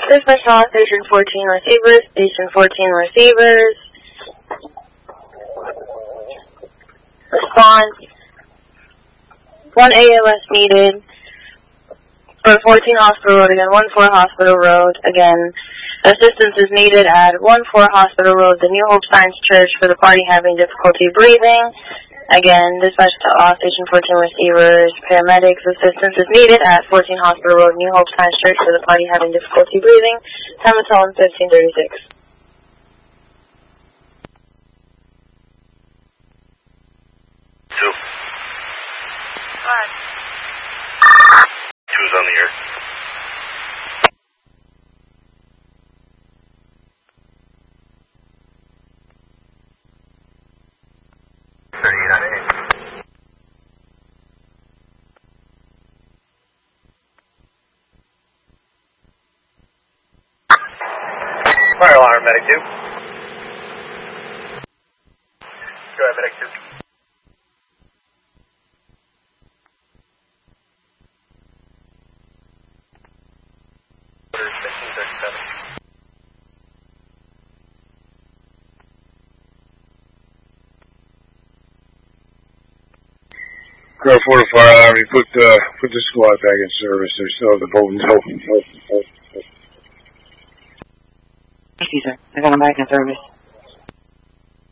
Dispatch call, Station 14 receivers, Station 14 receivers. Response. 1 ALS needed for 14 Hospital Road, again, 14 Hospital Road, again. Assistance is needed at 14 Hospital Road, the New Hope Science Church, for the party having difficulty breathing. Again, dispatch to all Station 14 receivers, paramedics. Assistance is needed at 14 Hospital Road, New Hope Science Church, for the party having difficulty breathing. Time is 15:36. Two. Five. Two's on the air. Fire alarm, medic 2. Go ahead, medic 2. Order 1637. Crow 4 to fire alarm, we put the squad back in service. There's still the Bowden's open. Thank you, sir. I got them back in service.